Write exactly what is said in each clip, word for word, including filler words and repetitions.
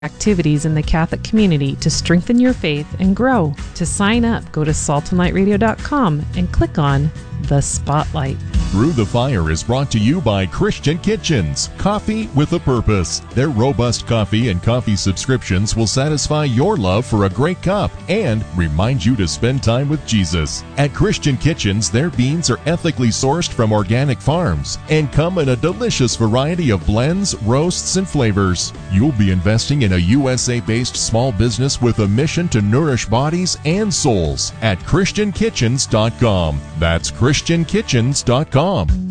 activities in the Catholic community to strengthen your faith and grow. To sign up, go to salt and light radio dot com and click on The Spotlight. Through the Fire is brought to you by Christian Kitchens, coffee with a purpose. Their robust coffee and coffee subscriptions will satisfy your love for a great cup and remind you to spend time with Jesus. At Christian Kitchens, their beans are ethically sourced from organic farms and come in a delicious variety of blends, roasts, and flavors. You'll be investing in a U S A-based small business with a mission to nourish bodies and souls at christian kitchens dot com. That's christian kitchens dot com.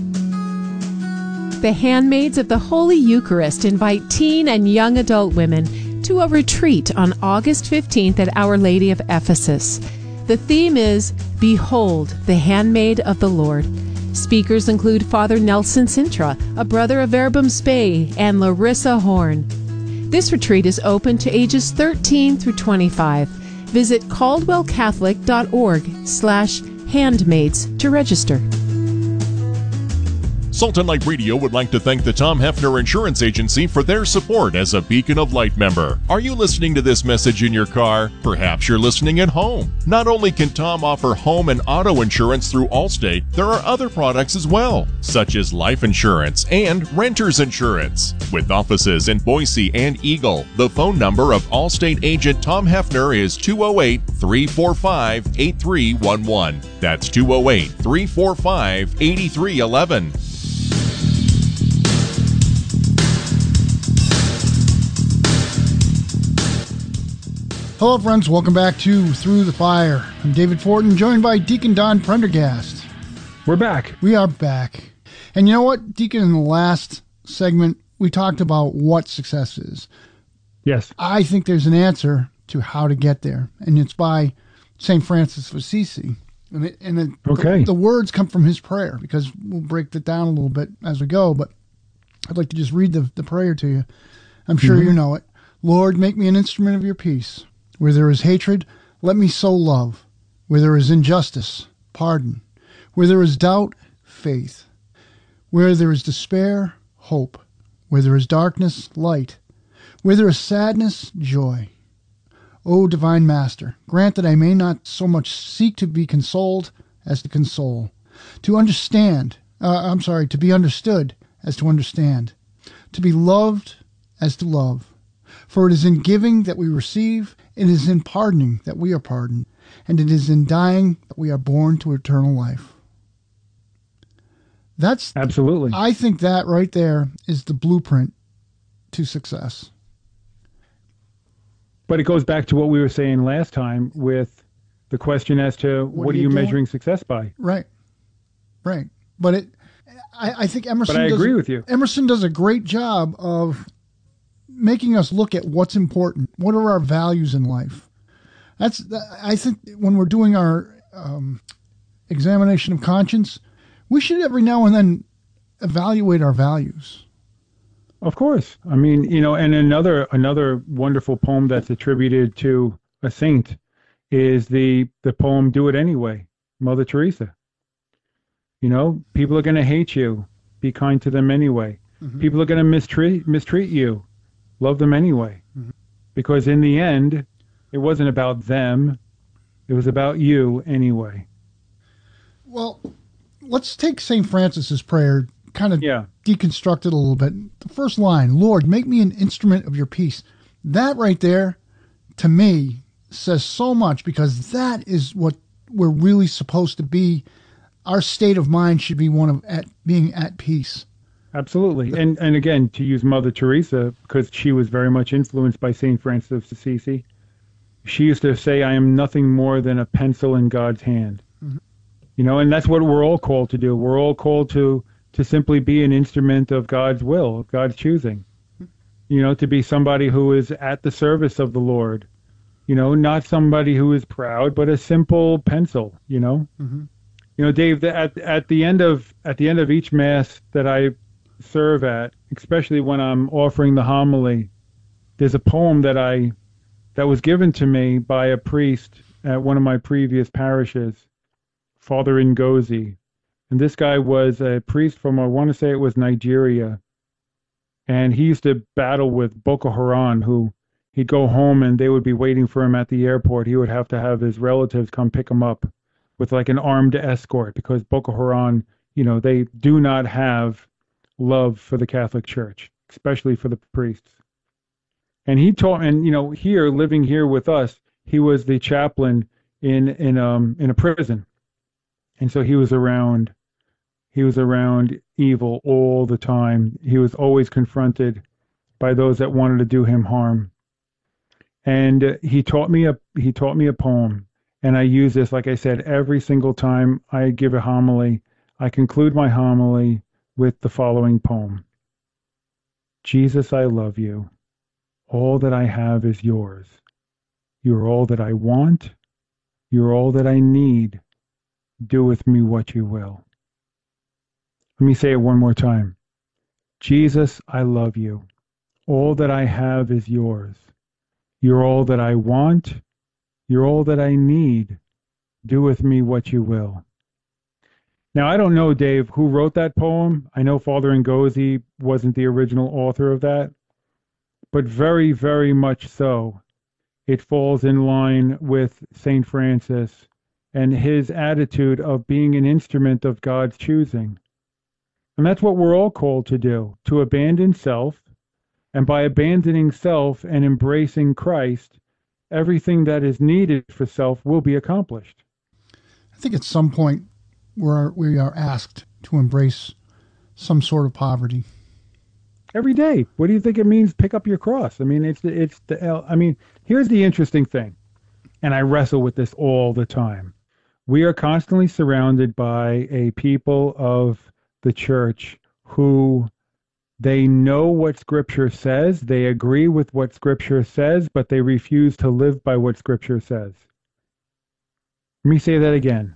The Handmaids of the Holy Eucharist invite teen and young adult women to a retreat on August fifteenth at Our Lady of Ephesus. The theme is Behold, the Handmaid of the Lord. Speakers include Father Nelson Sintra, a brother of Verbum Spei, and Larissa Horn. This retreat is open to ages thirteen through twenty-five. Visit caldwell catholic dot org slash handmaids to register. Salt and Light Radio would like to thank the Tom Hefner Insurance Agency for their support as a Beacon of Light member. Are you listening to this message in your car? Perhaps you're listening at home. Not only can Tom offer home and auto insurance through Allstate, there are other products as well, such as life insurance and renter's insurance. With offices in Boise and Eagle, the phone number of Allstate agent Tom Hefner is two oh eight, three four five, eight three one one. That's two oh eight, three four five, eight three one one. Hello, friends. Welcome back to Through the Fire. I'm David Fortin, joined by Deacon Don Prendergast. We're back. We are back. And you know what, Deacon, in the last segment, we talked about what success is. Yes. I think there's an answer to how to get there, and it's by Saint Francis of Assisi. And, it, and it, okay. the, the words come from his prayer, because we'll break that down a little bit as we go, but I'd like to just read the, the prayer to you. I'm sure mm-hmm. you know it. Lord, make me an instrument of your peace. Where there is hatred, let me sow love. Where there is injustice, pardon. Where there is doubt, faith. Where there is despair, hope. Where there is darkness, light. Where there is sadness, joy. O divine Master, grant that I may not so much seek to be consoled as to console, to understand, uh, I'm sorry, to be understood as to understand, to be loved as to love. For it is in giving that we receive, it is in pardoning that we are pardoned, and it is in dying that we are born to eternal life. That's absolutely. I think that right there is the blueprint to success. But it goes back to what we were saying last time with the question as to what, what are you, you measuring success by? Right, right. But it, I, I think Emerson. But I does, agree with you. Emerson does a great job of making us look at what's important. What are our values in life? That's, I think, when we're doing our um, examination of conscience, we should every now and then evaluate our values. Of course. I mean, you know, and another another wonderful poem that's attributed to a saint is the the poem "Do It Anyway," Mother Teresa. You know, people are going to hate you. Be kind to them anyway. Mm-hmm. People are going to mistreat mistreat you. Love them anyway. Mm-hmm. Because in the end, it wasn't about them. It was about you anyway. Well, let's take Saint Francis's prayer, kind of yeah. deconstruct it a little bit. The first line, Lord, make me an instrument of your peace. That right there, to me, says so much, because that is what we're really supposed to be. Our state of mind should be one of at, being at peace. Absolutely. And and again, to use Mother Teresa, because she was very much influenced by Saint Francis of Assisi, she used to say, I am nothing more than a pencil in God's hand. Mm-hmm. You know, and that's what we're all called to do. We're all called to, to simply be an instrument of God's will, of God's choosing. Mm-hmm. You know, to be somebody who is at the service of the Lord. You know, not somebody who is proud, but a simple pencil, you know. Mm-hmm. You know, Dave, at at the end of at the end of each Mass that I serve at, especially when I'm offering the homily, there's a poem that I that was given to me by a priest at one of my previous parishes, Father Ngozi. And this guy was a priest from, I want to say it was Nigeria. And he used to battle with Boko Haram, who he'd go home and they would be waiting for him at the airport. He would have to have his relatives come pick him up with like an armed escort because Boko Haram, you know, they do not have love for the Catholic Church, especially for the priests. And he taught, and you know, here living here with us, he was the chaplain in in um in a prison, and so he was around, he was around evil all the time. He was always confronted by those that wanted to do him harm. And uh, he taught me a he taught me a poem, and I use this, like I said, every single time I give a homily. I conclude my homily with the following poem. Jesus, I love you. All that I have is yours. You're all that I want. You're all that I need. Do with me what you will. Let me say it one more time. Jesus, I love you. All that I have is yours. You're all that I want. You're all that I need. Do with me what you will. Now, I don't know, Dave, who wrote that poem. I know Father Ngozi wasn't the original author of that, but very, very much so. It falls in line with Saint Francis and his attitude of being an instrument of God's choosing. And that's what we're all called to do, to abandon self, and by abandoning self and embracing Christ, everything that is needed for self will be accomplished. I think at some point we're, we are asked to embrace some sort of poverty. Every day. What do you think it means? Pick up your cross. I mean, it's the, it's the, I mean, here's the interesting thing, and I wrestle with this all the time. We are constantly surrounded by a people of the church who they know what Scripture says, they agree with what Scripture says, but they refuse to live by what Scripture says. Let me say that again.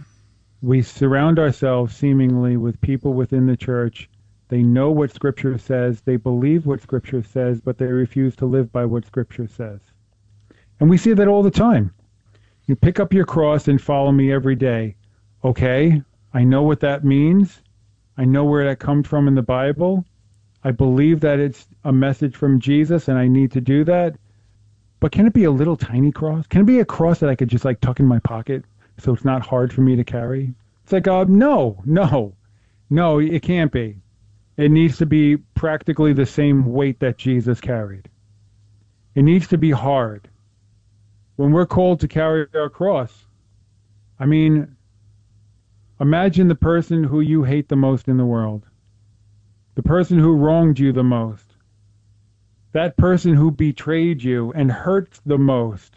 We surround ourselves seemingly with people within the church. They know what Scripture says, they believe what Scripture says, but they refuse to live by what Scripture says. And we see that all the time. You pick up your cross and follow me every day. Okay, I know what that means. I know where that comes from in the Bible. I believe that it's a message from Jesus and I need to do that. But can it be a little tiny cross? Can it be a cross that I could just like tuck in my pocket so it's not hard for me to carry? It's like, uh, no, no, no, it can't be. It needs to be practically the same weight that Jesus carried. It needs to be hard. When we're called to carry our cross, I mean, imagine the person who you hate the most in the world. The person who wronged you the most. That person who betrayed you and hurt the most.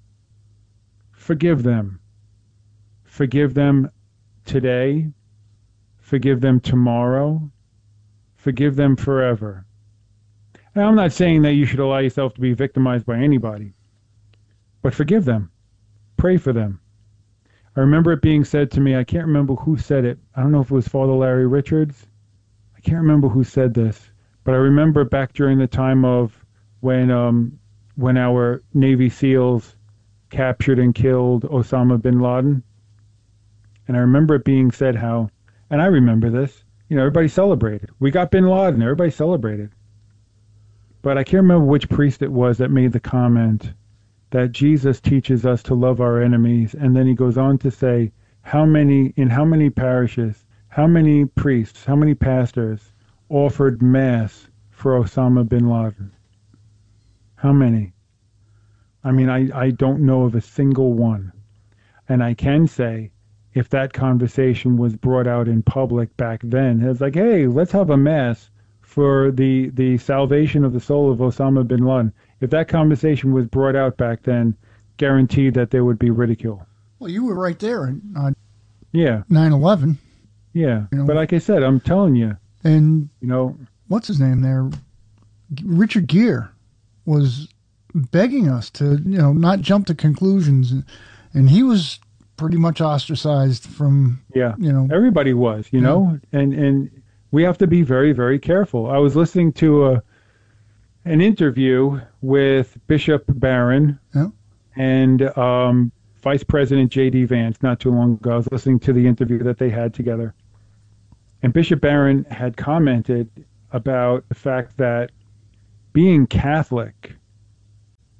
Forgive them. Forgive them today. Forgive them tomorrow. Forgive them forever. And I'm not saying that you should allow yourself to be victimized by anybody, but forgive them. Pray for them. I remember it being said to me, I can't remember who said it. I don't know if it was Father Larry Richards. I can't remember who said this, but I remember back during the time of when um, when our Navy SEALs captured and killed Osama bin Laden. And I remember it being said how, and I remember this, you know, everybody celebrated. We got bin Laden, everybody celebrated. But I can't remember which priest it was that made the comment that Jesus teaches us to love our enemies. And then he goes on to say, how many, in how many parishes, how many priests, how many pastors offered mass for Osama bin Laden? How many? I mean, I, I don't know of a single one. And I can say, if that conversation was brought out in public back then, it's like, hey, let's have a mass for the, the salvation of the soul of Osama bin Laden. If that conversation was brought out back then, guaranteed that there would be ridicule. Well, you were right there in uh, yeah. nine eleven. Yeah, you know, but like I said, I'm telling you. And, you know, what's his name there? Richard Gere was begging us to, you know, not jump to conclusions. And, and he was pretty much ostracized from, yeah, you know. Everybody was, you yeah. know, and, and we have to be very, very careful. I was listening to a, an interview with Bishop Barron yeah. and um, Vice President J D Vance not too long ago. I was listening to the interview that they had together. And Bishop Barron had commented about the fact that being Catholic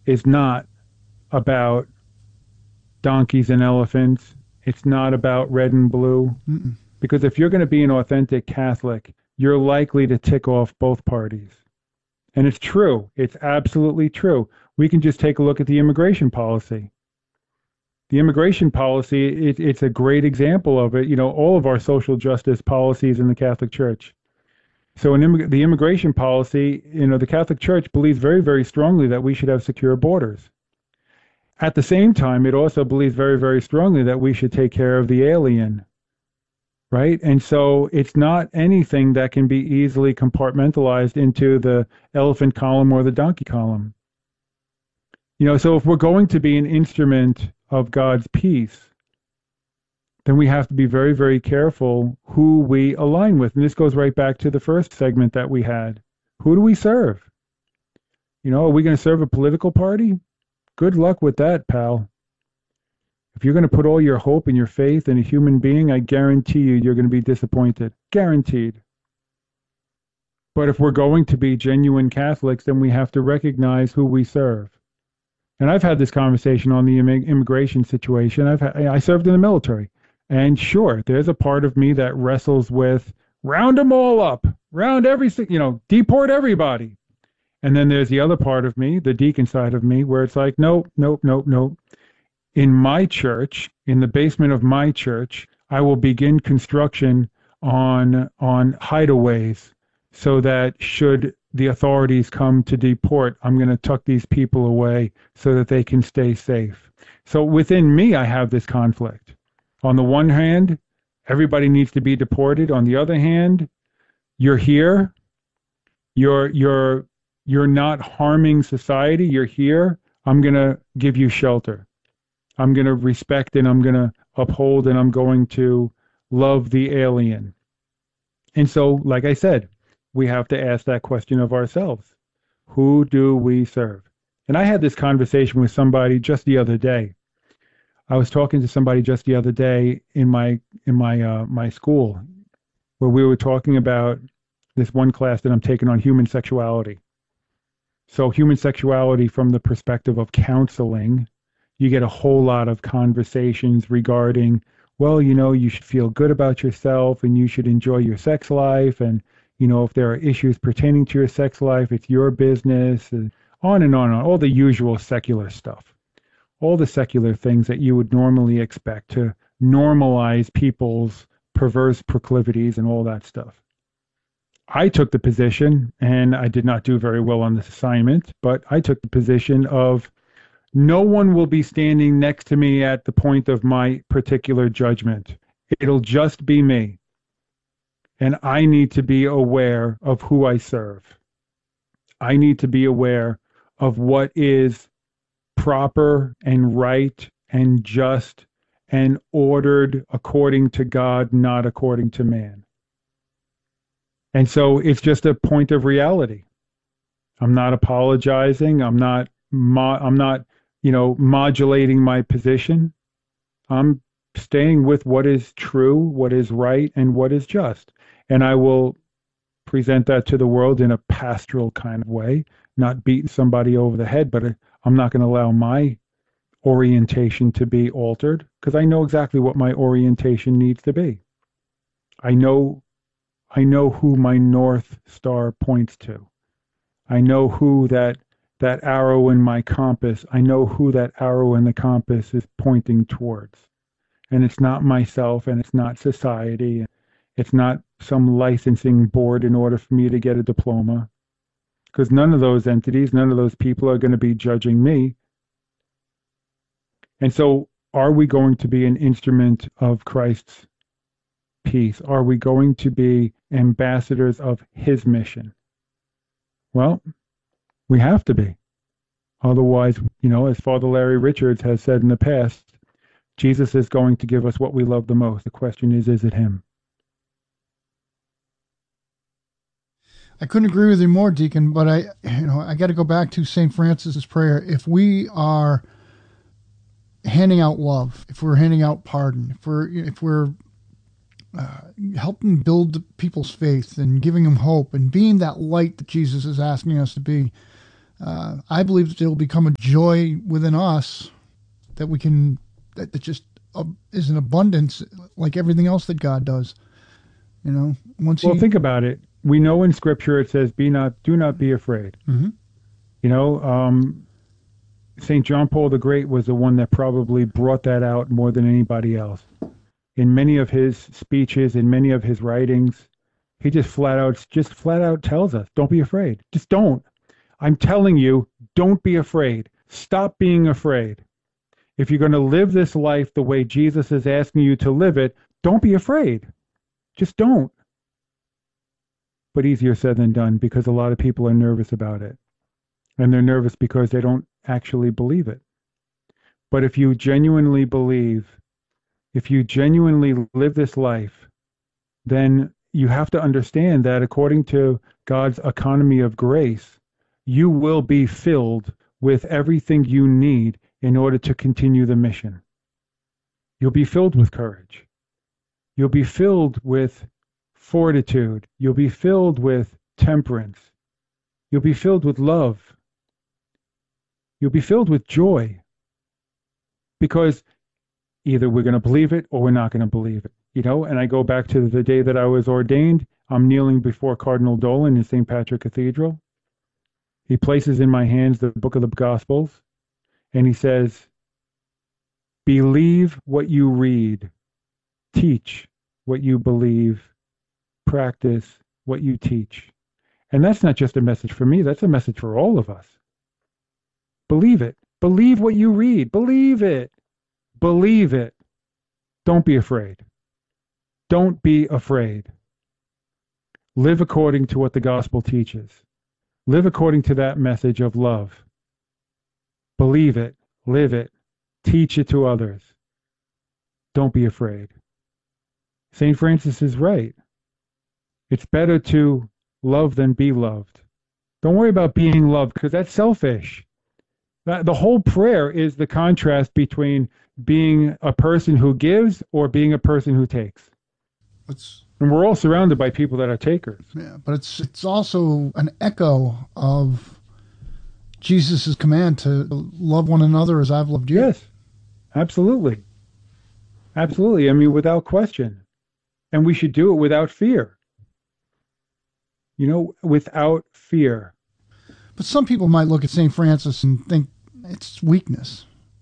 is not about donkeys and elephants. It's not about red and blue. Mm-mm. Because if you're going to be an authentic Catholic, you're likely to tick off both parties. And it's true. It's absolutely true. We can just take a look at the immigration policy. The immigration policy, it, it's a great example of it. You know, all of our social justice policies in the Catholic Church. So in immig- the immigration policy, you know, the Catholic Church believes very, very strongly that we should have secure borders. At the same time, it also believes very, very strongly that we should take care of the alien, right? And so it's not anything that can be easily compartmentalized into the elephant column or the donkey column. You know, so if we're going to be an instrument of God's peace, then we have to be very, very careful who we align with. And this goes right back to the first segment that we had. Who do we serve? You know, are we going to serve a political party? Good luck with that, pal. If you're going to put all your hope and your faith in a human being, I guarantee you, you're going to be disappointed. Guaranteed. But if we're going to be genuine Catholics, then we have to recognize who we serve. And I've had this conversation on the immig- immigration situation. I've had, I served in the military. And sure, there's a part of me that wrestles with round them all up, round every, you know, deport everybody. And then there's the other part of me, the deacon side of me, where it's like, nope, nope, nope, nope. In my church, in the basement of my church, I will begin construction on on hideaways so that should the authorities come to deport, I'm going to tuck these people away so that they can stay safe. So within me, I have this conflict. On the one hand, everybody needs to be deported. On the other hand, you're here. You're you're you're not harming society. You're here. I'm going to give you shelter. I'm going to respect and I'm going to uphold and I'm going to love the alien. And so, like I said, we have to ask that question of ourselves. Who do we serve? And I had this conversation with somebody just the other day. I was talking to somebody just the other day in my in my uh, my school, where we were talking about this one class that I'm taking on human sexuality. So human sexuality from the perspective of counseling, you get a whole lot of conversations regarding, well, you know, you should feel good about yourself and you should enjoy your sex life. And, you know, if there are issues pertaining to your sex life, it's your business, and on and on and on, all the usual secular stuff. All the secular things that you would normally expect to normalize people's perverse proclivities and all that stuff. I took the position, and I did not do very well on this assignment, but I took the position of no one will be standing next to me at the point of my particular judgment. It'll just be me. And I need to be aware of who I serve. I need to be aware of what is proper and right and just and ordered according to God, not according to man. And so it's just a point of reality. I'm not apologizing. I'm not, mo- I'm not, you know, modulating my position. I'm staying with what is true, what is right, and what is just. And I will present that to the world in a pastoral kind of way, not beating somebody over the head, but I'm not going to allow my orientation to be altered because I know exactly what my orientation needs to be. I know I know who my North Star points to. I know who that that arrow in my compass, I know who that arrow in the compass is pointing towards. And it's not myself and it's not society. It's not some licensing board in order for me to get a diploma. Because none of those entities, none of those people are going to be judging me. And so are we going to be an instrument of Christ's peace? Are we going to be ambassadors of his mission? Well, we have to be. Otherwise, you know, as Father Larry Richards has said in the past, Jesus is going to give us what we love the most. The question is, is it him? I couldn't agree with you more, Deacon, but I, you know, I got to go back to Saint Francis's prayer. If we are handing out love, if we're handing out pardon, if we're, if we're uh, helping build people's faith and giving them hope and being that light that Jesus is asking us to be, uh, I believe that it will become a joy within us that we can, that, that just uh, is an abundance like everything else that God does. You know, once well, he, think about it. We know in Scripture it says, "Be not, do not be afraid." Mhm. You know, um, Saint John Paul the Great was the one that probably brought that out more than anybody else. In many of his speeches, in many of his writings, he just flat out, just flat out tells us, "Don't be afraid. Just don't. I'm telling you, don't be afraid. Stop being afraid. If you're going to live this life the way Jesus is asking you to live it, don't be afraid. Just don't." But easier said than done, because a lot of people are nervous about it. And they're nervous because they don't actually believe it. But if you genuinely believe, if you genuinely live this life, then you have to understand that according to God's economy of grace, you will be filled with everything you need in order to continue the mission. You'll be filled with courage. You'll be filled with fortitude. You'll be filled with temperance. You'll be filled with love. You'll be filled with joy. Because either we're going to believe it or we're not going to believe it. You know, and I go back to the day that I was ordained. I'm kneeling before Cardinal Dolan in Saint Patrick Cathedral. He places in my hands the book of the Gospels, and he says, "Believe what you read, teach what you believe, practice what you teach." And that's not just a message for me, that's a message for all of us. Believe it. Believe what you read. Believe it. Believe it. Don't be afraid. Don't be afraid. Live according to what the gospel teaches. Live according to that message of love. Believe it. Live it. Teach it to others. Don't be afraid. Saint Francis is right. It's better to love than be loved. Don't worry about being loved, because that's selfish. That, the whole prayer is the contrast between being a person who gives or being a person who takes. It's, and we're all surrounded by people that are takers. Yeah, but it's it's also an echo of Jesus' command to love one another as I've loved you. Yes, absolutely. Absolutely. I mean, without question. And we should do it without fear. You know, without fear. But some people might look at Saint Francis and think it's weakness.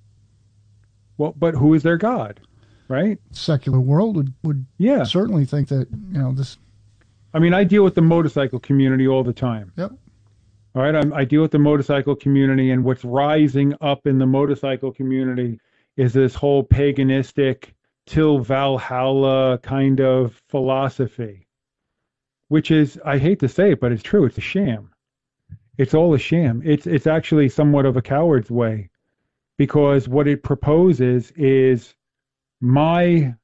Well, but who is their God, right? Secular world would, would yeah. certainly think that, you know, this... I mean, I deal with the motorcycle community all the time. Yep. All right, I'm, I deal with the motorcycle community, and what's rising up in the motorcycle community is this whole paganistic, till Valhalla kind of philosophy, which is, I hate to say it, but it's true, it's a sham. It's all a sham. It's it's actually somewhat of a coward's way, because what it proposes is my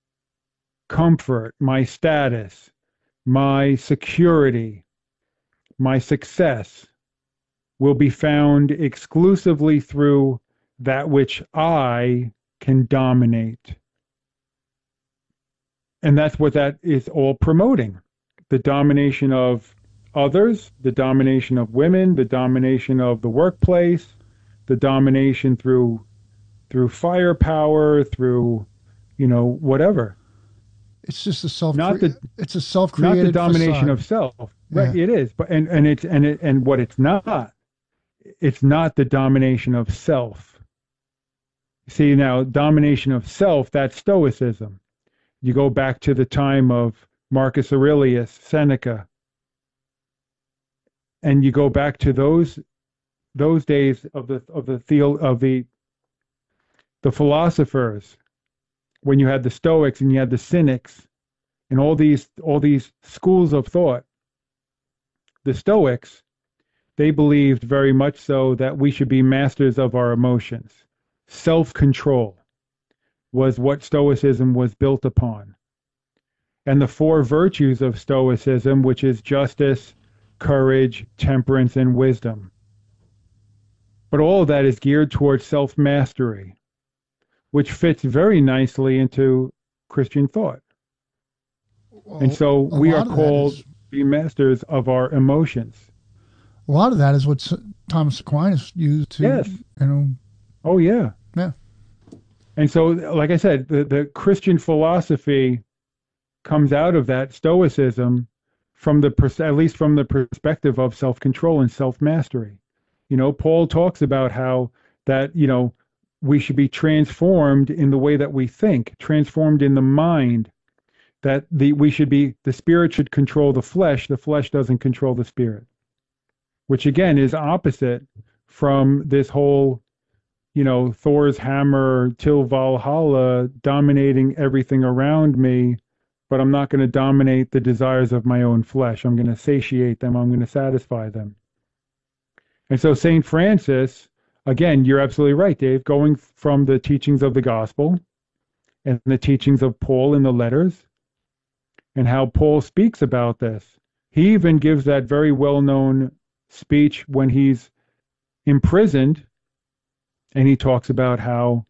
comfort, my status, my security, my success will be found exclusively through that which I can dominate. And that's what that is all promoting. The domination of others, the domination of women, the domination of the workplace, the domination through through firepower, through, you know, whatever. It's just a self. Not the it's a self-created not the domination facade. of self. Right, Yeah. it is. But and and it's and it and what it's not. It's not the domination of self. See, now, domination of self, that's Stoicism. You go back to the time of Marcus Aurelius, Seneca, and you go back to those those days of the of the theo, of the the philosophers, when you had the Stoics and you had the Cynics, and all these all these schools of thought. The Stoics, they believed very much so that we should be masters of our emotions. Self-control was what Stoicism was built upon. And the four virtues of Stoicism, which is justice, courage, temperance, and wisdom. But all of that is geared towards self-mastery, which fits very nicely into Christian thought. Well, And so a we lot are of that called is- to be masters of our emotions. A lot of that is what S- Thomas Aquinas used to, Yes. you know. Oh, yeah. Yeah. And so, like I said, the, the Christian philosophy comes out of that Stoicism from the, pers- at least from the perspective of self-control and self-mastery. You know, Paul talks about how that, you know, we should be transformed in the way that we think, transformed in the mind, that the we should be, the spirit should control the flesh, the flesh doesn't control the spirit, which again is opposite from this whole, you know, Thor's hammer till Valhalla dominating everything around me, but I'm not going to dominate the desires of my own flesh. I'm going to satiate them. I'm going to satisfy them. And so Saint Francis, again, you're absolutely right, Dave, going from the teachings of the gospel and the teachings of Paul in the letters and how Paul speaks about this. He even gives that very well-known speech when he's imprisoned, and he talks about how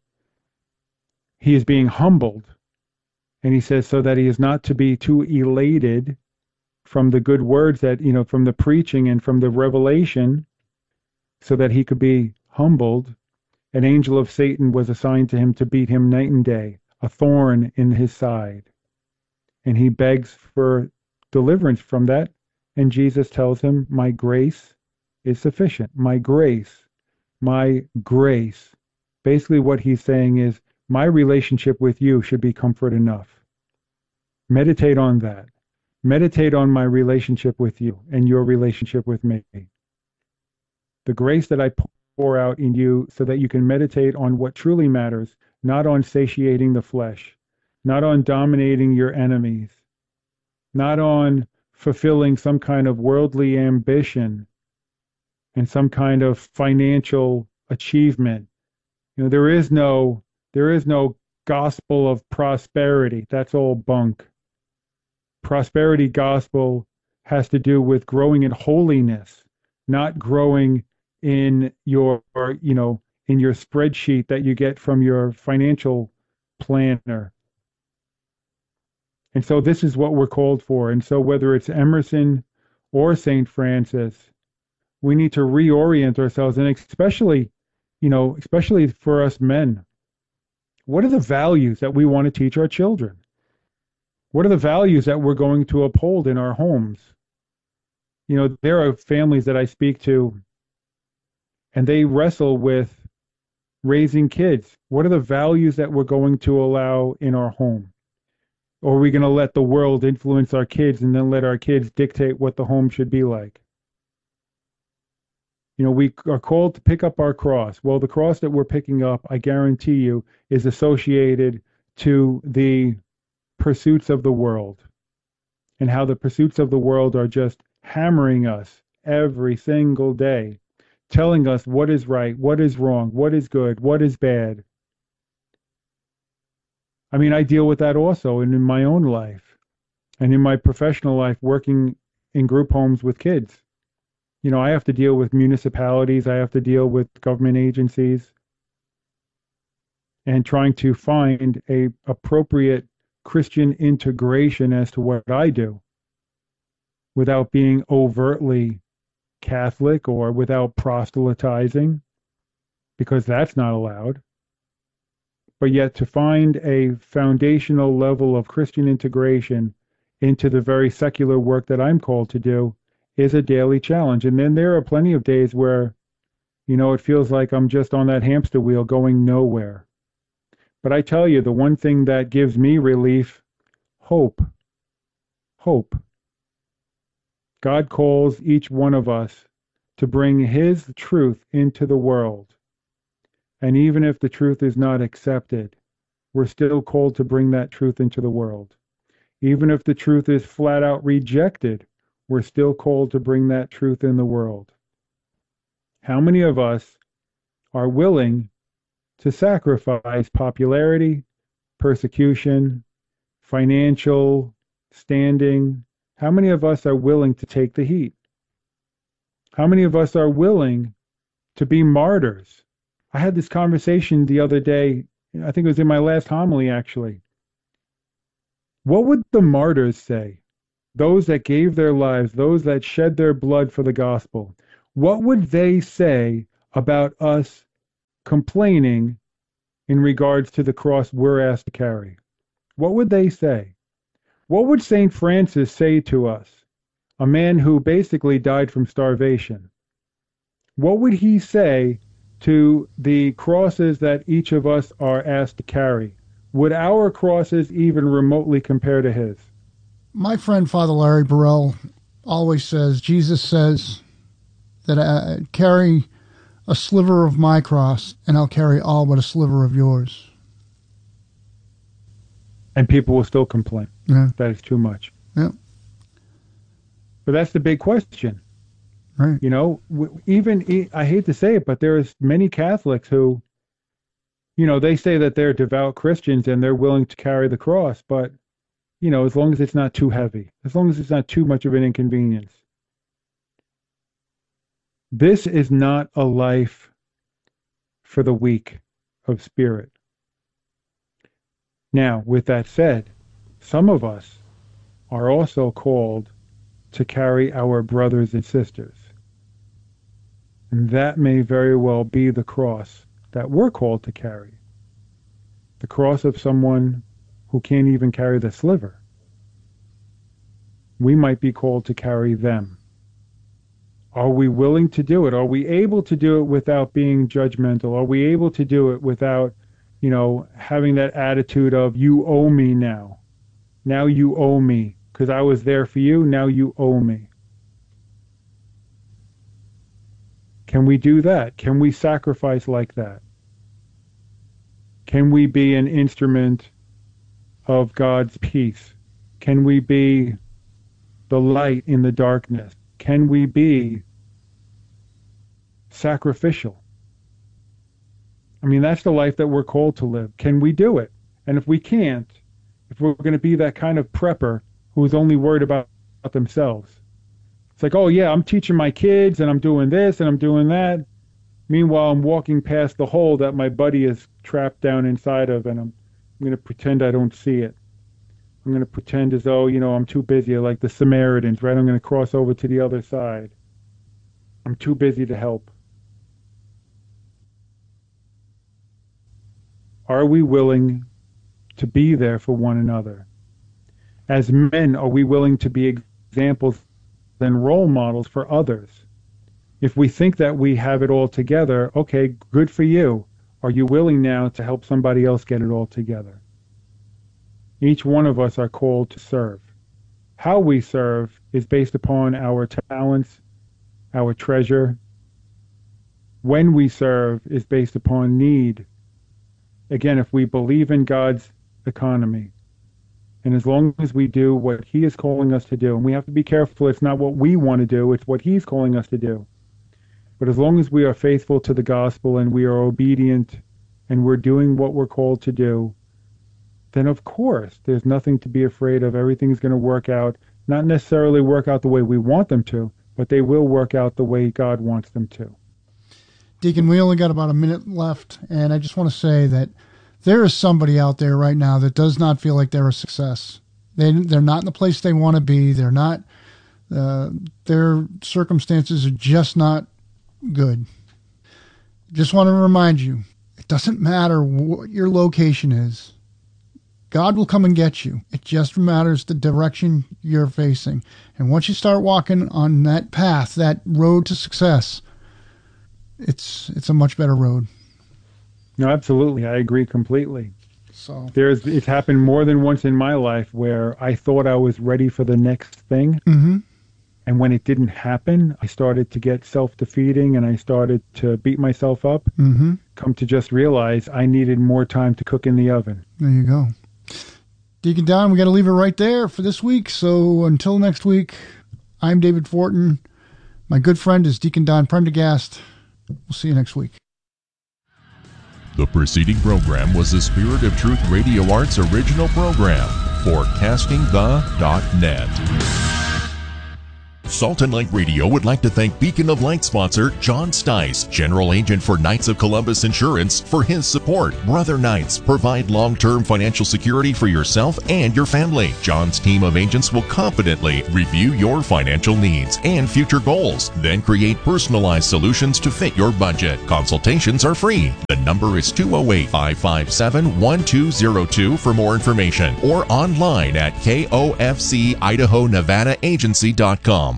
he is being humbled. And he says, so that he is not to be too elated from the good words that, you know, from the preaching and from the revelation, so that he could be humbled. An angel of Satan was assigned to him to beat him night and day, a thorn in his side. And he begs for deliverance from that. And Jesus tells him, my grace is sufficient. My grace, my grace. Basically what he's saying is, my relationship with you should be comfort enough. Meditate on that. Meditate on my relationship with you and your relationship with me. The grace that I pour out in you so that you can meditate on what truly matters, not on satiating the flesh, not on dominating your enemies, not on fulfilling some kind of worldly ambition and some kind of financial achievement. You know, there is no, there is no gospel of prosperity. That's all bunk. Prosperity gospel has to do with growing in holiness, not growing in your, you know, in your spreadsheet that you get from your financial planner. And so this is what we're called for. And so whether it's Emerson or Saint Francis, we need to reorient ourselves, and especially, you know, especially for us men. What are the values that we want to teach our children? What are the values that we're going to uphold in our homes? You know, there are families that I speak to, and they wrestle with raising kids. What are the values that we're going to allow in our home? Or are we going to let the world influence our kids and then let our kids dictate what the home should be like? You know, we are called to pick up our cross. Well, the cross that we're picking up, I guarantee you, is associated to the pursuits of the world, and how the pursuits of the world are just hammering us every single day, telling us what is right, what is wrong, what is good, what is bad. I mean, I deal with that also in, in my own life and in my professional life, working in group homes with kids. You know, I have to deal with municipalities, I have to deal with government agencies, and trying to find a appropriate Christian integration as to what I do without being overtly Catholic or without proselytizing, because that's not allowed. But yet to find a foundational level of Christian integration into the very secular work that I'm called to do is a daily challenge. And then there are plenty of days where, you know, it feels like I'm just on that hamster wheel going nowhere. But I tell you, the one thing that gives me relief, hope. Hope. God calls each one of us to bring His truth into the world. And even if the truth is not accepted, we're still called to bring that truth into the world. Even if the truth is flat out rejected, we're still called to bring that truth in the world. How many of us are willing to sacrifice popularity, persecution, financial standing? How many of us are willing to take the heat? How many of us are willing to be martyrs? I had this conversation the other day, I think it was in my last homily actually. What would the martyrs say? Those that gave their lives, those that shed their blood for the gospel. what would they say about us complaining in regards to the cross we're asked to carry? What would they say? What would Saint Francis say to us, a man who basically died from starvation? What would he say to the crosses that each of us are asked to carry? Would our crosses even remotely compare to his? My friend Father Larry Burrell always says, Jesus says that I carry a sliver of my cross and I'll carry all but a sliver of yours. And people will still complain. Yeah. That is too much. Yeah. But that's the big question. Right. You know, even, I hate to say it, but there's many Catholics who, you know, they say that they're devout Christians and they're willing to carry the cross, but, you know, as long as it's not too heavy, as long as it's not too much of an inconvenience. This is not a life for the weak of spirit. Now, with that said, some of us are also called to carry our brothers and sisters. And that may very well be the cross that we're called to carry. The cross of someone who can't even carry the sliver. We might be called to carry them. Are we willing to do it? Are we able to do it without being judgmental? Are we able to do it without, you know, having that attitude of, you owe me now. Now you owe me. Because I was there for you, now you owe me. Can we do that? Can we sacrifice like that? Can we be an instrument of God's peace? Can we be the light in the darkness? Can we be sacrificial? I mean, that's the life that we're called to live. Can we do it? And if we can't, if we're going to be that kind of prepper who's only worried about themselves, it's like, oh yeah, I'm teaching my kids and I'm doing this and I'm doing that. Meanwhile, I'm walking past the hole that my buddy is trapped down inside of, and I'm, I'm going to pretend I don't see it. I'm going to pretend as though, you know, I'm too busy, like the Samaritans, right? I'm going to cross over to the other side. I'm too busy to help. Are we willing to be there for one another? As men, are we willing to be examples and role models for others? If we think that we have it all together, okay, good for you. Are you willing now to help somebody else get it all together? Each one of us are called to serve. How we serve is based upon our talents, our treasure. When we serve is based upon need. Again, if we believe in God's economy, and as long as we do what He is calling us to do, and we have to be careful, it's not what we want to do, it's what He's calling us to do. But as long as we are faithful to the gospel and we are obedient and we're doing what we're called to do, then of course there's nothing to be afraid of. Everything's going to work out, not necessarily work out the way we want them to, but they will work out the way God wants them to. Deacon, we only got about a minute left, and I just want to say that there is somebody out there right now that does not feel like they're a success. They, they're not in the place they want to be. They're not, uh, their circumstances are just not good. Just want to remind you, it doesn't matter what your location is. God will come and get you. It just matters the direction you're facing. And once you start walking on that path, that road to success, it's it's a much better road. No, absolutely. I agree completely. So There's it's happened more than once in my life where I thought I was ready for the next thing. Mm-hmm. And when it didn't happen, I started to get self-defeating and I started to beat myself up. Mm-hmm. Come to just realize I needed more time to cook in the oven. There you go. Deacon Don, we got to leave it right there for this week. So until next week, I'm David Fortin. My good friend is Deacon Don Prendergast. We'll see you next week. The preceding program was a Spirit of Truth Radio Arts original program for casting the dot net. Salt and Light Radio would like to thank Beacon of Light sponsor John Stice, General Agent for Knights of Columbus Insurance, for his support. Brother Knights provide long-term financial security for yourself and your family. John's team of agents will confidently review your financial needs and future goals, then create personalized solutions to fit your budget. Consultations are free. The number is two oh eight, five five seven, one two oh two for more information, or online at K O F C Idaho Nevada Agency dot com.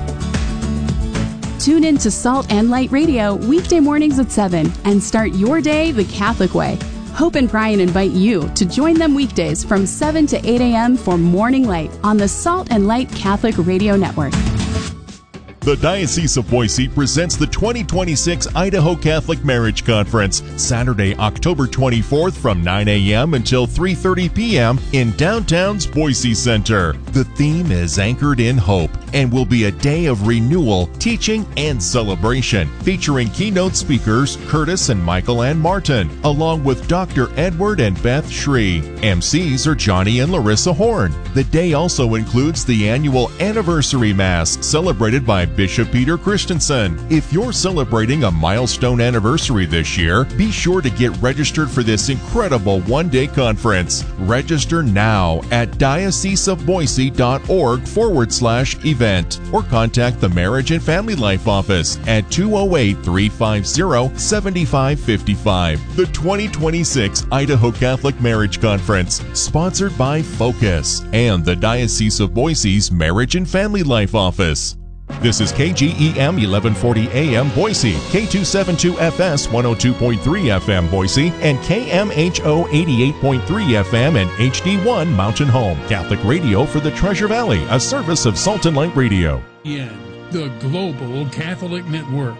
Tune in to Salt and Light Radio weekday mornings at seven and start your day the Catholic way. Hope and Brian invite you to join them weekdays from seven to eight a.m. for Morning Light on the Salt and Light Catholic Radio Network. The Diocese of Boise presents the twenty twenty-six Idaho Catholic Marriage Conference, Saturday, October twenty-fourth from nine a.m. until three thirty p.m. in downtown's Boise Center. The theme is Anchored in Hope and will be a day of renewal, teaching, and celebration, featuring keynote speakers Curtis and Michael Ann Martin, along with Doctor Edward and Beth Shree. M Cs are Johnny and Larissa Horn. The day also includes the annual Anniversary Mass, celebrated by Bishop Peter Christensen. If you're celebrating a milestone anniversary this year, be sure to get registered for this incredible one-day conference. Register now at dioceseofboise.org forward slash event, or contact the Marriage and Family Life Office at two oh eight, three five zero, seven five five five. The twenty twenty-six Idaho Catholic Marriage Conference, sponsored by Focus and the Diocese of Boise's Marriage and Family Life Office. This is K G E M eleven forty A M Boise, K two seventy-two F S one oh two point three F M Boise, and K M H O eighty-eight point three F M and H D one Mountain Home. Catholic Radio for the Treasure Valley, a service of Salt and Light Radio. In the Global Catholic Network.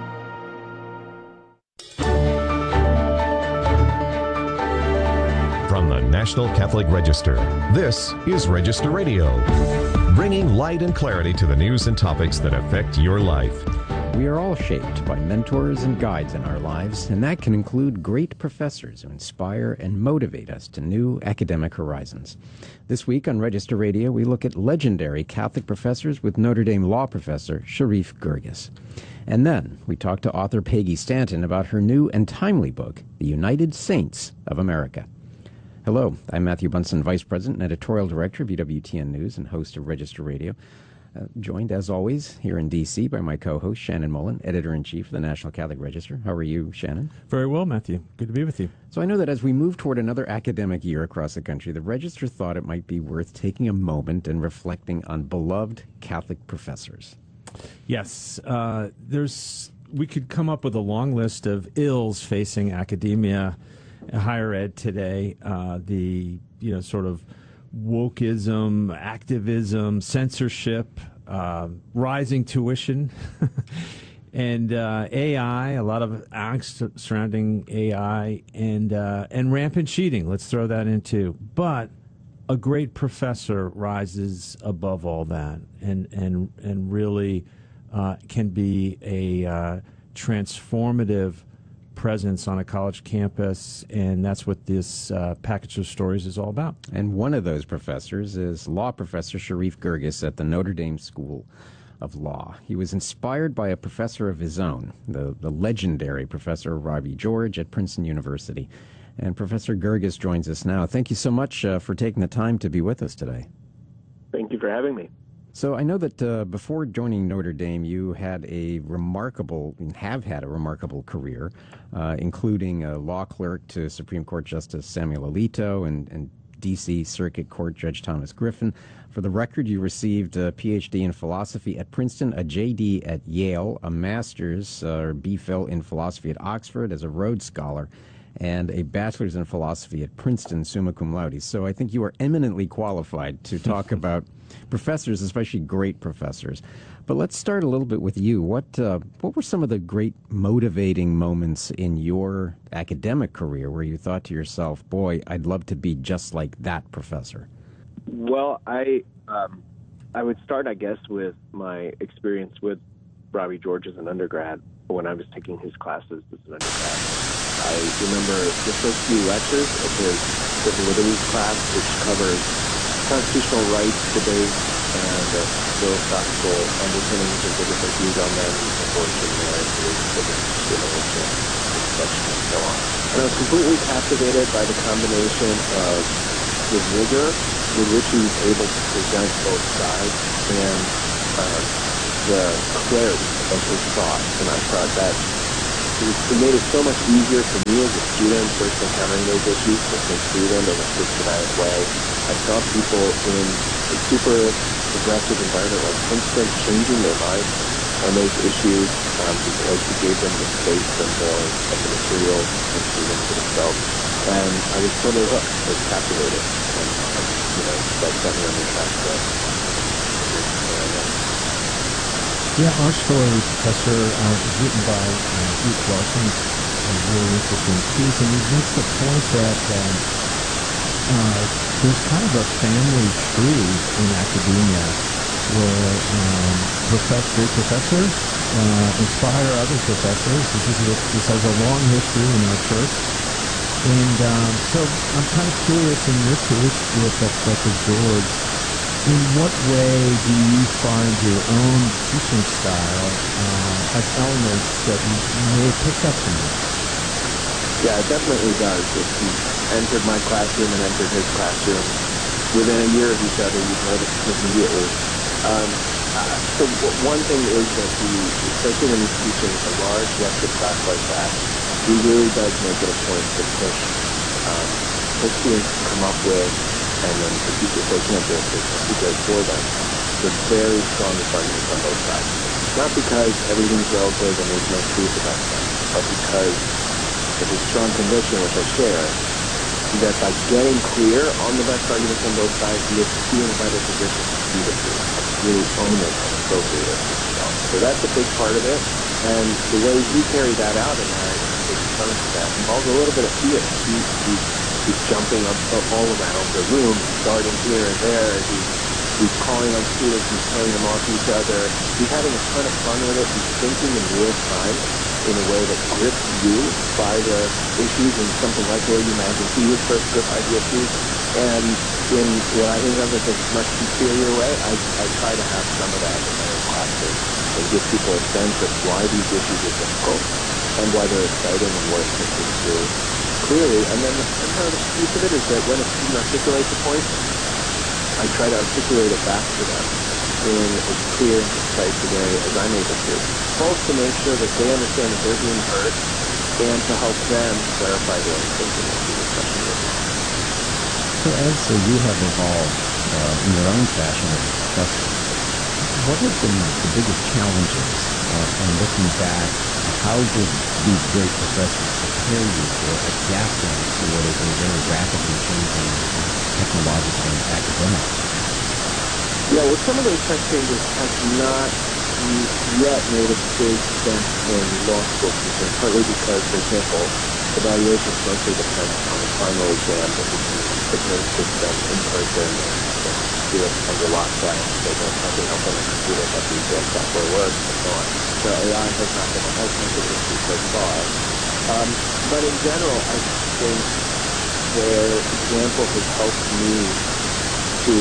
From the National Catholic Register, this is Register Radio, bringing light and clarity to the news and topics that affect your life. We are all shaped by mentors and guides in our lives, and that can include great professors who inspire and motivate us to new academic horizons. This week on Register Radio, we look at legendary Catholic professors with Notre Dame law professor Sharif Girgis. And then we talk to author Peggy Stanton about her new and timely book, The United Saints of America. Hello, I'm Matthew Bunson, Vice President and Editorial Director of E W T N News and host of Register Radio. Uh, joined, as always, here in D C by my co-host, Shannon Mullen, Editor-in-Chief of the National Catholic Register. How are you, Shannon? Very well, Matthew. Good to be with you. So I know that as we move toward another academic year across the country, the Register thought it might be worth taking a moment and reflecting on beloved Catholic professors. Yes, uh, there's. We could come up with a long list of ills facing academia, higher ed today. Uh, the you know sort of wokeism, activism, censorship, uh, rising tuition, and uh, A I. A lot of angst surrounding A I, and uh, and rampant cheating. Let's throw that in too. But a great professor rises above all that, and and and really uh, can be a uh, transformative presence on a college campus, and that's what this uh, package of stories is all about. And one of those professors is law professor Sharif Girgis at the Notre Dame School of Law. He was inspired by a professor of his own, the, the legendary Professor Robbie George at Princeton University. And Professor Girgis joins us now. Thank you so much uh, for taking the time to be with us today. Thank you for having me. So I know that uh, before joining Notre Dame, you had a remarkable, and have had a remarkable career, uh, including a law clerk to Supreme Court Justice Samuel Alito and, and D C Circuit Court Judge Thomas Griffin. For the record, you received a P H D in philosophy at Princeton, a J D at Yale, a master's uh, or B Phil in philosophy at Oxford as a Rhodes Scholar, and a bachelor's in philosophy at Princeton, summa cum laude. So I think you are eminently qualified to talk about professors, especially great professors. But let's start a little bit with you. What uh, what were some of the great motivating moments in your academic career where you thought to yourself, boy, I'd love to be just like that professor? Well, I um, I would start, I guess, with my experience with Robbie George as an undergrad when I was taking his classes as an undergrad. I remember the first few lectures of his civil liberties class, which covers constitutional rights, debate, and the philosophical underpinnings of the different views on them, abortion, marriage, religion, discrimination, conception, and so on. And I was completely captivated by the combination of the rigor with which he was able to present both sides and um, the clarity of his thoughts. And I thought that it made it so much easier for me as a student first encountering those issues to think through them in a systematic way. I saw people in a super progressive environment like Princeton changing their minds on those issues um, because he gave them the space and the, and the material and freedom for themselves. And I was totally hooked. I was captivated. And, and you know, that got me on the track to Yeah, our story, Professor, uh, is written by uh, Luke Larson, a really interesting piece, and he makes the point that um, uh, there's kind of a family tree in academia where um, prof- great professors uh, inspire other professors. This, is a, this has a long history in our church. And um, so I'm kind of curious in your case with uh, Professor George, in what way do you find your own teaching style uh, has elements that you may have picked up from him? Yeah, it definitely does. If you entered my classroom and entered his classroom within a year of each other, you'd notice immediately. Um, uh, so w- one thing is that he, especially when he's teaching a large lecture class like that, he really does make it a point to push, um, push students to come up with, and then if, you, if they can't do it, to articulate for them, the very strongest arguments on both sides. Not because everything's relative and there's no truth about that, but because of his strong conviction, which I share, that by getting clear on the best arguments on both sides, he is in a better position to see the truth, and really own it and appropriate it for himself. So that's a big part of it, and the way he carried that out in that, his approach to that involves a little bit of theater. He, he, he's jumping up, up all around the room, he's darting here and there, he's, he's calling on students, he's playing them off each other, he's having a ton of fun with it, he's thinking in real time in a way that grips you by the issues in something like the way you imagine he was first gripped by the issues. And in what I think of as a much superior way, I, I try to have some of that in my own classes and give people a sense of why these issues are difficult and why they're exciting and worth thinking through clearly. And then another piece of it is that when a student articulates a point, I try to articulate it back to them in as clear and concise a way as I'm able to, both to make sure that they understand that they're being heard and to help them clarify their own thinking as the discussion goes on. So as uh, you have evolved uh, in your own fashion as a professor, what have been the biggest challenges uh, and looking back, how did these great professors prepare you for adapting to what is a very rapidly changing technological and academic? Yeah, well, some of those tech changes have not yet made a big dent in law school teaching, partly because, for example, evaluations mostly depend on the final exam that we can administer to them in person and do it under lockdown. They don't have to help on the computer, but the exam software works and so on. So A I has not been as much of an issue so far. Um, but in general, I think their example has helped me to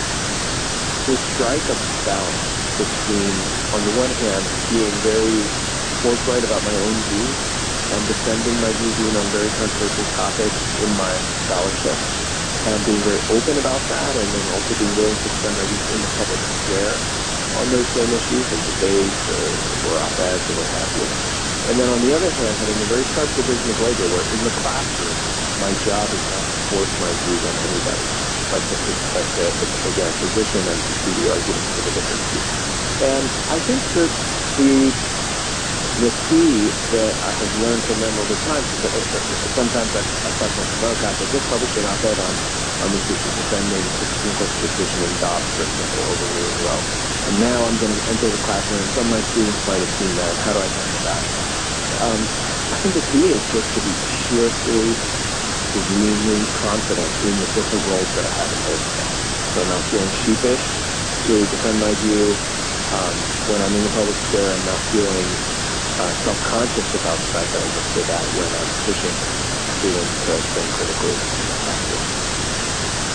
to strike a balance between, on the one hand, being very forthright about my own views and defending my views even on very controversial topics in my scholarship, and being very open about that, and then also being willing to defend my views in the public square on those same issues in debates or, or op-eds or what have you. And then on the other hand, having a very sharp division of labor where in the classroom, my job is not to force my views on anybody, but to, but to, again, position and to see the arguments for the different views. And I think that the the key that I have learned from them over time, sometimes I, I thought to myself, oh gosh, I just published an op-ed on, on this issue, defending the Supreme Court's decision in Dobbs, for example, overruling Roe. And now I'm going to enter the classroom, and some of my students might have seen that. How do I handle that? Um, I think the key is just to be cheerfully, serenely confident in the different roles that I have in both of them. So I'm not feeling sheepish to defend my view um, when I'm in the public square. I'm not feeling uh, self-conscious about the fact that I just did that when I'm pushing students to think critically in the classroom.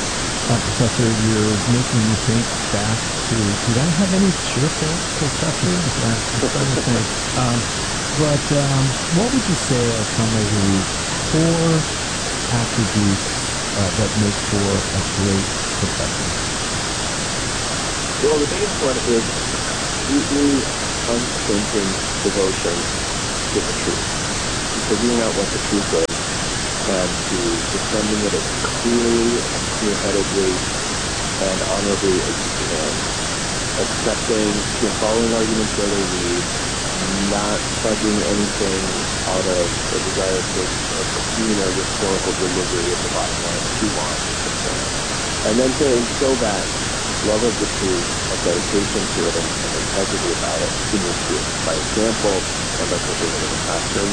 Uh, Professor, you're making me think back to, did I have any cheerful professors? I'm trying to think. Um, but um, what would you say are some of the core attributes uh, that make for a great professor? Well, the biggest one is completely unstinting devotion to the truth. Figuring out what the truth is and to defending it as clearly and clear-headedly and honorably as you can. Accepting, you know, following arguments where they lead, not fudging anything out of a desire for a clean or rhetorical delivery of the bottom line that you want. And then to instill that love of the truth, a dedication to it, and, and integrity about it in your students. By example, and by pushing it in the classroom.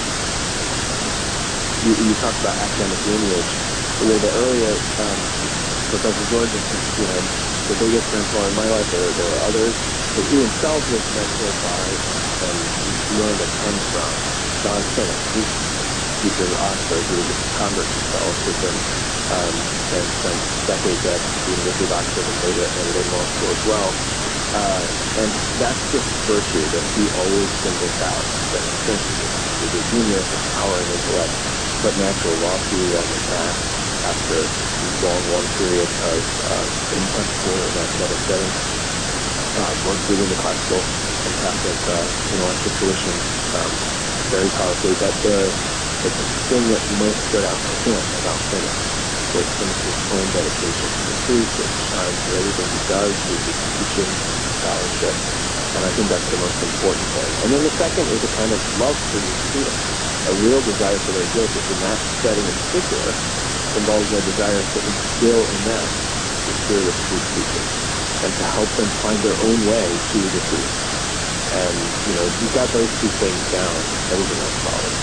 You, you talked about academic lineage. A little bit earlier, um, Professor George is, you know, the biggest mentor in my life. There, there were others, but he himself was mentored by and learned a ton from John Sinnott. He teacher at Oxford, who was a convert himself with him, um, and spent decades at the University of Oxford and later at Notre Dame Law School as well. Uh, and that's the virtue that he always singles out. That essentially is a genius, a power and intellect, but natural law theory on the path after a long, long period of uh, unschool and academic setting, uh, worked within the classical and Catholic uh, intellectual tradition um, very powerfully. But the, the thing that most stood out for him about Sinnott was Sinnott's own dedication to the truth that shines through everything he does, through his teaching, scholarship, and I think that's the most important thing. And then the second is a kind of love for your students. A real desire for their good, which in that setting in particular involves a desire to instill in them the spirit of truth seeking and to help them find their own way to the truth. And, you know, if you've got those two things down, everything else follows.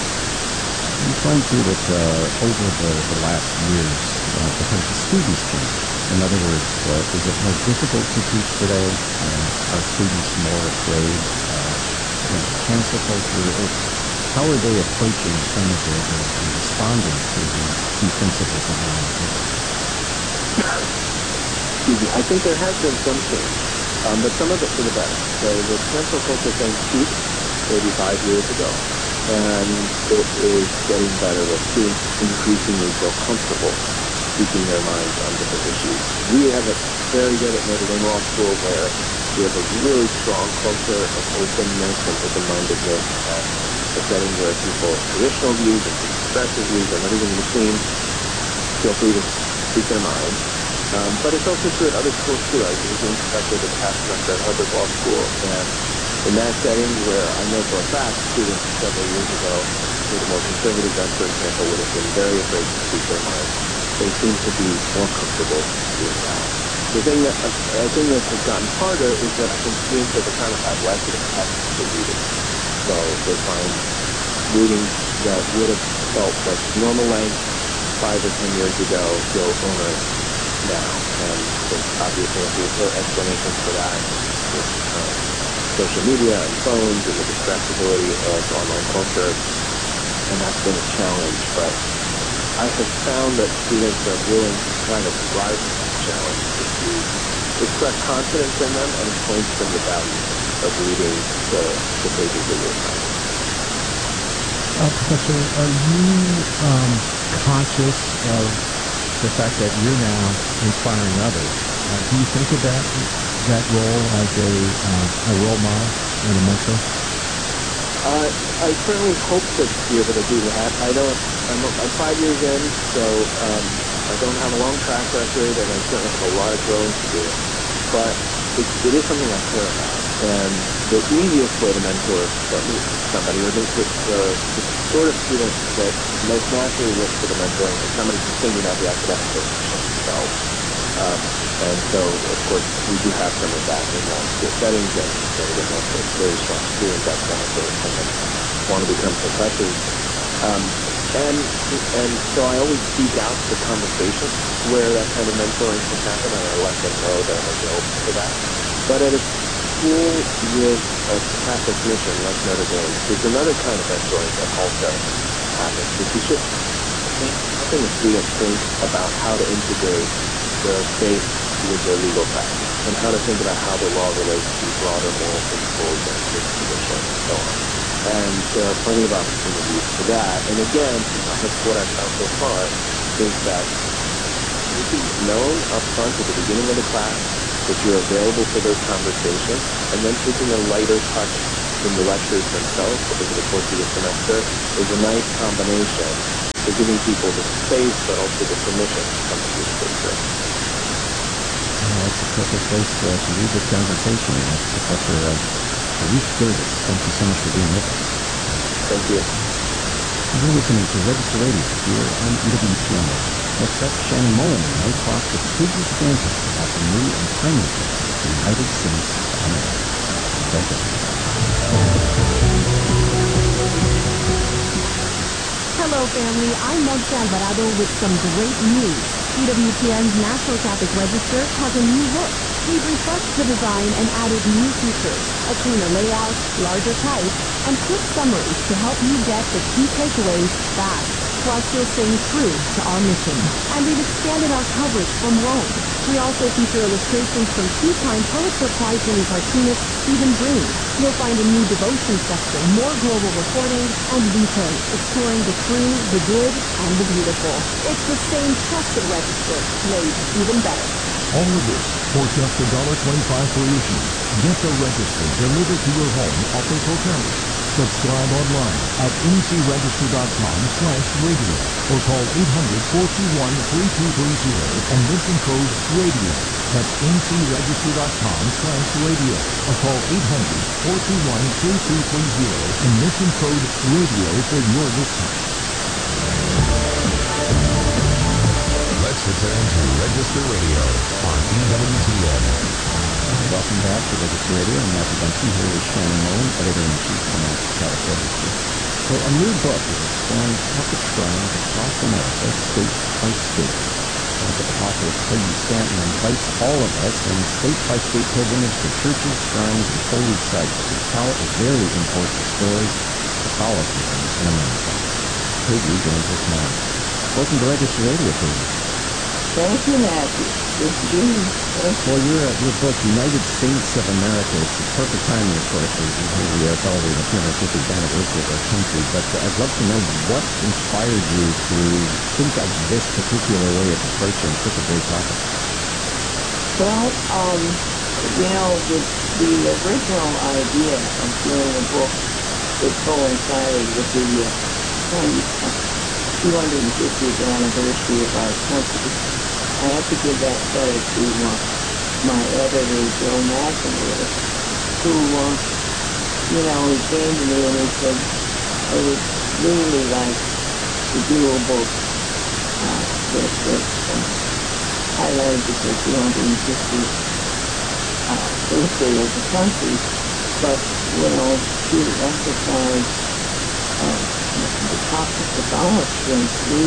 You find, too, that uh, over the, the last years, uh, because the students change. In other words, uh, is it more difficult to teach today? Uh, are students more afraid? Uh, you know, cancel culture? How are they approaching some of the, the, the responding to the key principles of law? Excuse me. I think there has been some change, um, but some of it for the better. So the cancel culture thing peaked maybe five years ago, and it is getting better with students increasingly feel comfortable speaking their minds on different issues. We have it very good at Notre Dame Law School where we have a really strong culture of openness and open-mindedness and a setting where people with traditional views and progressive views and everything in between feel free to speak their mind. Um, but it's also true at other schools too. I was an instructor this past semester at Harvard Law School, and in that setting where I know for a fact students several years ago with a more conservative bent, for example, would have been very afraid to speak their mind, they seem to be more comfortable doing that. The thing that, uh, thing that has gotten harder is that I think students over time have had less of a passion for reading. So they find reading that would have felt like normal length five or ten years ago feel onerous now. And there's obvious answers or explanations for that with um, social media and phones and the distractibility of online culture. And that's been a challenge. But I have found that students are willing to kind of rise to that challenge if you express confidence in them and explain to them the value of reading the, the pages that you're finding. Uh, Professor, are you um, conscious of the fact that you're now inspiring others? Uh, do you think of that that role as a uh, a role model and a mentor? Uh, I certainly hope to be able to do that. I don't. I'm, I'm five years in, so um, I don't have a long track record, and I certainly have a lot of growing to do. But it, it is something I care about. And the easiest way to mentor somebody, or the, the, the sort of student that most naturally looks for the mentoring, is somebody who's thinking about the academic profession themselves. Um, and so, of course, we do have some of that in law school settings, and so we have very strong students academically and want to become professors. Um, and and so I always seek out the conversations where that kind of mentoring can happen, and I let them know that I'm available for that. But at a school with a Catholic mission like Notre Dame, there's another kind of mentoring that also happens, which is just helping the students think about how to integrate the faith with the legal practice, and how to think about how the law relates to broader moral principles and tradition and so on. And there are plenty of opportunities for that. And again, what I've found so far is that making it known up front at the beginning of the class that you're available for those conversations, and then taking a lighter touch in the lectures themselves over the course of the semester is a nice combination for giving people the space but also the permission to come to your scripture. Well, that's a perfect place uh, to lead this conversation. That's Professor uh, Ruth Gerdes. Thank you so much for being with us. Thank you. You're listening to Register Radio here on E W T M. Next up, Shannon Mullen and I talk with Paige Stanton about the new and timely book, The United Saints of America. Thank you. Hello, family. I'm Montse Alvarado with some great news. E W T N's National Catholic Register has a new look. We've refreshed the design and added new features, a cleaner layout, larger type, and quick summaries to help you get the key takeaways fast, while still staying true to our mission. And we've expanded our coverage from Rome. We also feature illustrations from two-time Pulitzer Prize-winning cartoonist Stephen Breen. You'll find a new devotion section, more global reporting, and details exploring the true, the good, and the beautiful. It's the same trusted register, made even better. All of this for just one dollar twenty-five per issue. Get the register delivered to your home off a hotel. Subscribe online at n c register dot com slash radio or call eight hundred, four two one, three two three zero and mention code RADIO. That's n c register dot com slash radio or call eight hundred, four two one, three two three zero and mention code RADIO for your discount. Let's return to Register Radio on E W T N. Welcome back to Register Radio. I'm Matthew Benson here with Shannon Mullen, Editor-in-Chief of the National Catholic Register. So a new book is exploring Catholic shrines across America, state by state. And the author Paige Stanton invites all of us on state-by-state pilgrimage to churches, shrines, and holy sites to tell a very important story, Catholicism in America. Paige joins us now. Welcome to Register Radio, Paige. Thank you, Matthew. Good to be here. Well, your, uh, your book, United Saints of America, it's the perfect timing, of course, as we are celebrating the two hundred fiftieth anniversary of our country, but uh, I'd love to know what inspired you to think of this particular way of approaching such a great topic. Well, um, you know, the, the original idea of doing a book that coincided with the uh, two hundred fiftieth anniversary of our country, I have to give that credit to uh, my editor, Joe McNamara, who, uh, you know, he came to me and he said, I would really like to do a book uh, that, that uh, highlighted the two hundred fiftieth uh, birthday of the country, but, you know, to emphasize uh, the topic of our strength. We,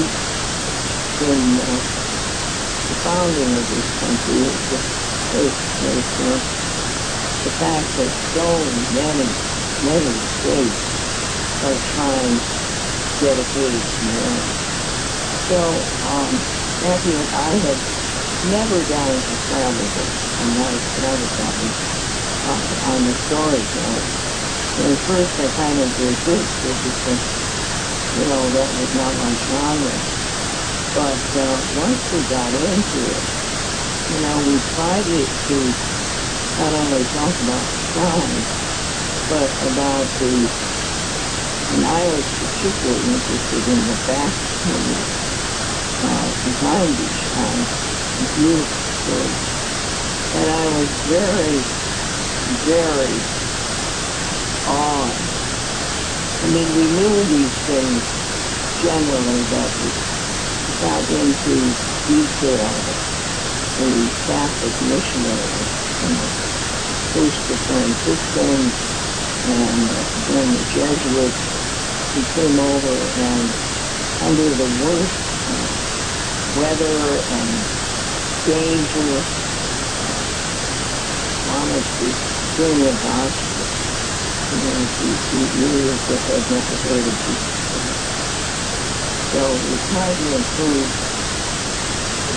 in uh, the founding of this country, is the, is, is, uh, the fact that so many, many states are trying to dedicate to marriage. So, um, Matthew, I had never done a travel book. I'm not a travel company. Uh, I'm a storyteller. And at first I kind of resisted because, you know, that was not my genre. But uh, once we got into it, you know, we tried it to not only talk about the shrines, but about the, and I was particularly interested in the baptism uh, behind each shrine, the beautiful story. And I was very, very awed. I mean, we knew these things generally, but we got into detail the Catholic missionaries and the first the Franciscans and then the Jesuits who came over and under the worst uh, weather and danger uh, wanted to bring the gospel to these years that had never heard of Jesus. So we tried to include the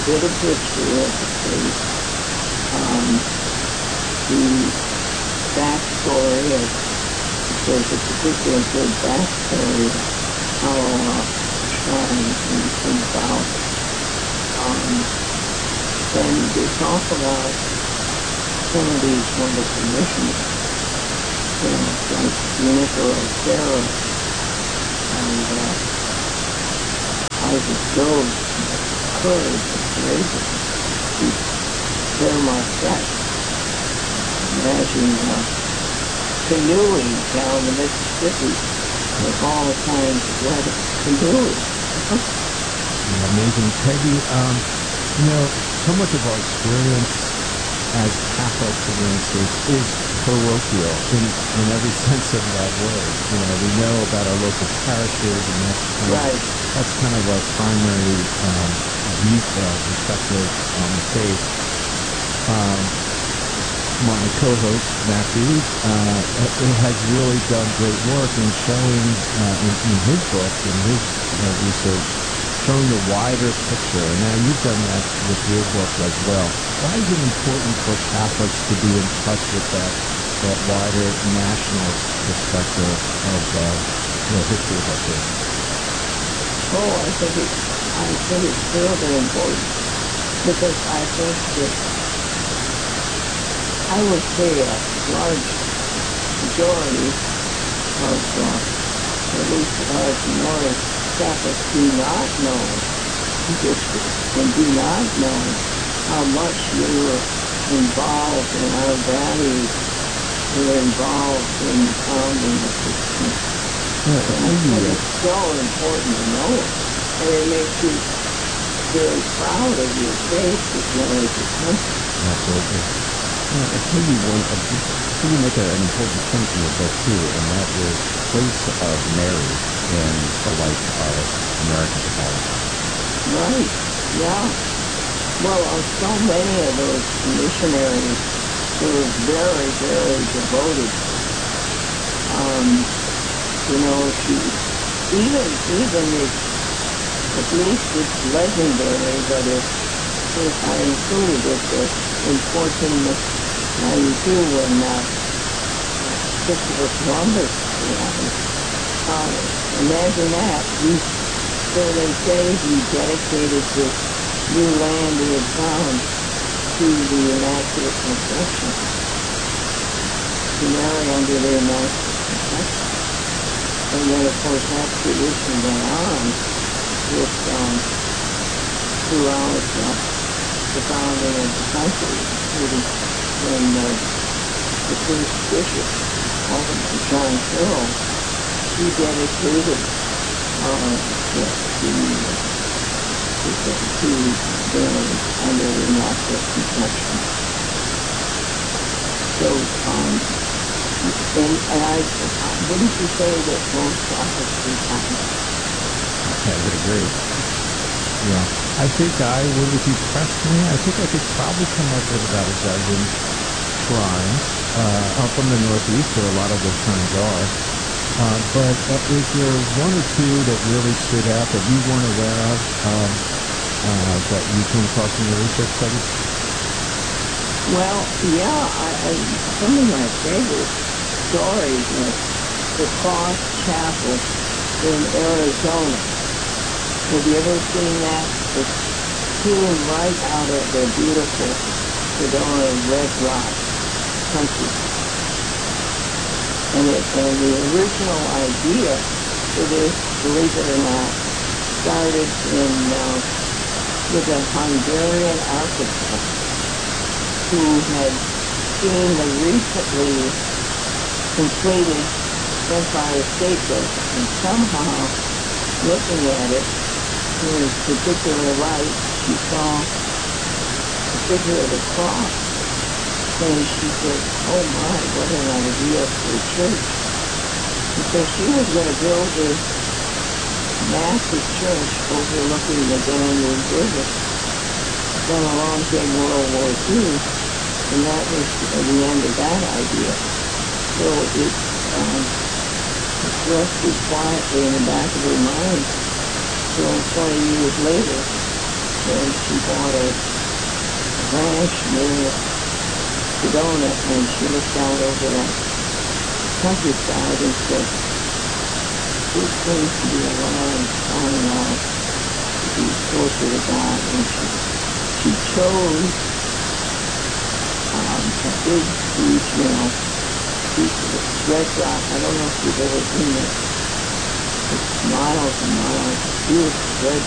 bit of history of the state. Um, the backstory of, there's a particular good backstory of how uh, shrine came about. Um, and they talk about some of these wonderful missionaries, you know, like Nicola Serra and uh, Isaac Jones, courage and courageous. They're my set. Imagine uh, canoeing down the Mississippi with all kinds of weather. Canoeing. Amazing. Peggy, um, you know, so much of our experience as Catholics in the United States is parochial in, in every sense of that word. You know, we know about our local parishes, and that's kind of, right. that's kind of our primary um, view, uh, perspective on the faith. Um, my co-host, Matthew, uh, has really done great work in showing, uh, in, in his book, in his uh, research, showing the wider picture. And now you've done that with your book as well. Why is it important for Catholics to be in touch with that, that wider nationalist perspective of uh, the history of our faith? Oh, I think it, I think it's really important, because I think that I would say a large majority of, uh, at least a large minority of Catholics do not know history and do not know how much we were involved in our values, we were involved in the founding of this country. Yeah, and I think it's so important to know it, and it makes you very proud of your faith as well as your country. Absolutely. Yeah, I tell you one, uh, you make a, an important point in your book too, and that is the place of Mary in the life of American Catholicism. Right, yeah. Well, uh, so many of those missionaries were very, very devoted. Um, you know, she, even, even if, at least it's legendary, but if, if I included it uh, in fourteen ninety-two when uh, Christopher Columbus arrived, uh, imagine that. He, so they say he dedicated this new land he had found to the Immaculate Conception, to Mary under the Immaculate Conception. And then, of course, that tradition went on with, um, throughout uh, the founding of the country, including when uh, the first bishop, Alderman John Farrell, he dedicated uh, the, the, the, to Mary under the Immaculate Conception. So, um, and, and I, wouldn't you say that most Catholics do happen? I would agree. Yeah. I think I would, if you pressed me, I think I could probably come up with about a dozen shrines uh, up in the Northeast, where a lot of those shrines are. Uh, but uh, is there one or two that really stood out that you weren't aware of, um, uh, that you came across in your research studies? Well, yeah, I, I, some of my favorite stories are the Cross Chapel in Arizona. Have you ever seen that? It's hewn right out of the beautiful Sedona Red Rock countryside. And, it, and the original idea for this, believe it or not, started in uh, with a Hungarian architect who had seen the recently completed Empire State Building, and somehow, looking at it in his particular light, she saw the figure of the cross, and she said, "Oh my, what an idea for a church!" And so she was going to build this massive church overlooking the Danube River. Then along came World War Two, and that was the end of that idea. So it, um, it rested quietly in the back of her mind. So twenty years later, and she bought a ranch near Sedona, and she looked out over that countryside and said, this seems to be a long time out to be closer to God. And she, she chose um, a big, huge, you know, piece of red rock. I don't know if you've ever seen it. It's miles and miles, huge red